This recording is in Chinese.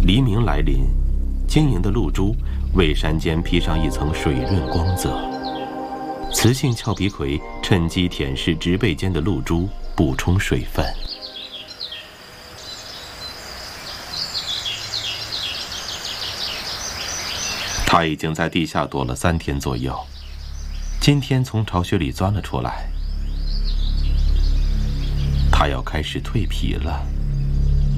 黎明来临，晶莹的露珠为山间披上一层水润光泽。雌性峭鼻葵趁机舔舐植被间的露珠，补充水分。它已经在地下躲了3天左右，今天从巢穴里钻了出来。它要开始蜕皮了。